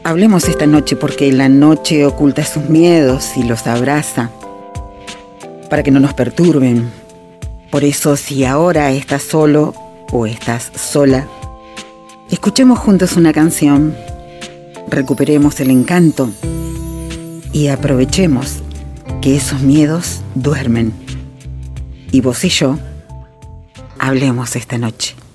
Hablemos esta noche porque la noche oculta sus miedos y los abraza para que no nos perturben. Por eso, si ahora estás solo o estás sola, escuchemos juntos una canción, recuperemos el encanto y aprovechemos que esos miedos duermen. Y vos y yo, hablemos esta noche.